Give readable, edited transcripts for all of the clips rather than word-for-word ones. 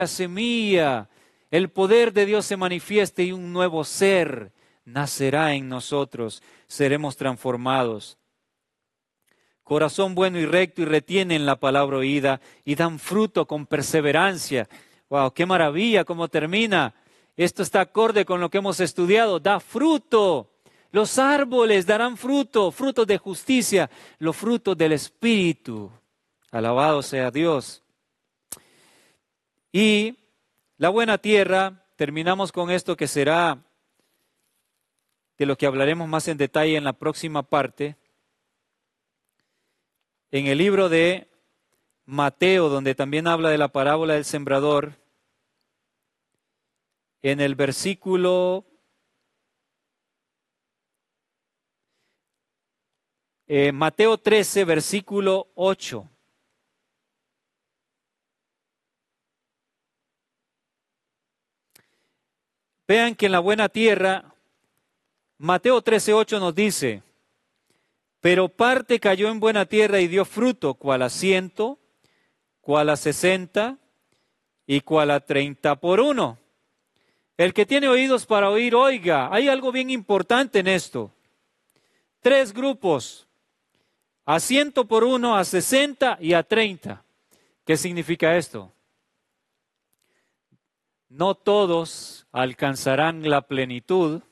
semilla, el poder de Dios se manifieste y un nuevo ser nacerá en nosotros, seremos transformados. Corazón bueno y recto y retienen la palabra oída y dan fruto con perseverancia. ¡Wow! ¡Qué maravilla! ¿Cómo termina? Esto está acorde con lo que hemos estudiado. Da fruto. Los árboles darán fruto, frutos de justicia, los frutos del Espíritu. Alabado sea Dios. Y la buena tierra, terminamos con esto que será de lo que hablaremos más en detalle en la próxima parte. En el libro de Mateo, donde también habla de la parábola del sembrador, en el versículo Mateo 13, versículo 8. Vean que en la buena tierra, Mateo 13, 8 nos dice: pero parte cayó en buena tierra y dio fruto, cual a 100, cual a 60 y cual a 30 por uno. El que tiene oídos para oír, oiga. Hay algo bien importante en esto. 3 grupos, a 100 por uno, a 60 y a 30. ¿Qué significa esto? No todos alcanzarán la plenitud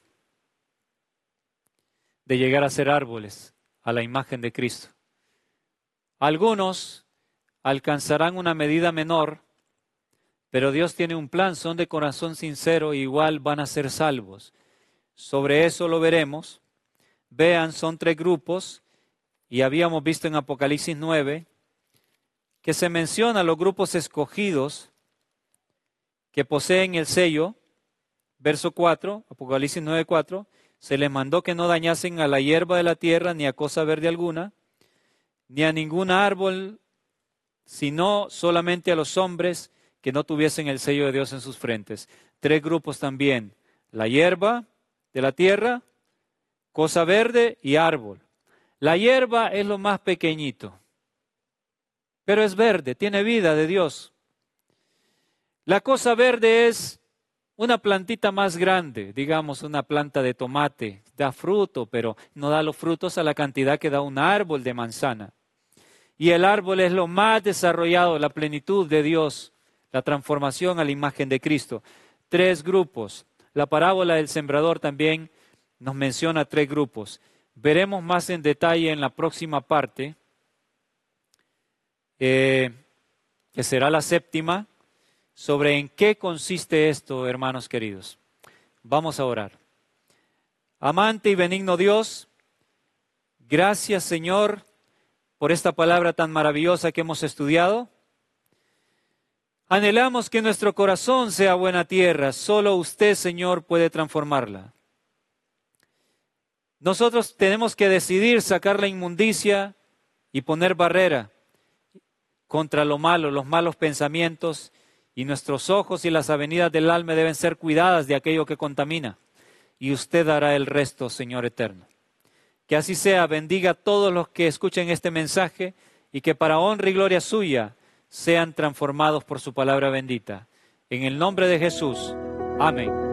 de llegar a ser árboles a la imagen de Cristo. Algunos alcanzarán una medida menor, pero Dios tiene un plan, son de corazón sincero e igual van a ser salvos. Sobre eso lo veremos. Vean, son 3 grupos y habíamos visto en Apocalipsis 9 que se menciona los grupos escogidos que poseen el sello. Verso 4, Apocalipsis 9, 4. Se les mandó que no dañasen a la hierba de la tierra, ni a cosa verde alguna, ni a ningún árbol, sino solamente a los hombres que no tuviesen el sello de Dios en sus frentes. 3 grupos también: la hierba de la tierra, cosa verde y árbol. La hierba es lo más pequeñito, pero es verde, tiene vida de Dios. La cosa verde es una plantita más grande, digamos una planta de tomate, da fruto, pero no da los frutos a la cantidad que da un árbol de manzana. Y el árbol es lo más desarrollado, la plenitud de Dios, la transformación a la imagen de Cristo. 3 grupos. La parábola del sembrador también nos menciona 3 grupos. Veremos más en detalle en la próxima parte, que será la 7ª, sobre en qué consiste esto, hermanos queridos. Vamos a orar. Amante y benigno Dios, gracias, Señor, por esta palabra tan maravillosa que hemos estudiado. Anhelamos que nuestro corazón sea buena tierra. Solo usted, Señor, puede transformarla. Nosotros tenemos que decidir sacar la inmundicia y poner barrera contra lo malo, los malos pensamientos, y nuestros ojos y las avenidas del alma deben ser cuidadas de aquello que contamina. Y usted hará el resto, Señor eterno. Que así sea. Bendiga a todos los que escuchen este mensaje y que para honra y gloria suya sean transformados por su palabra bendita. En el nombre de Jesús. Amén.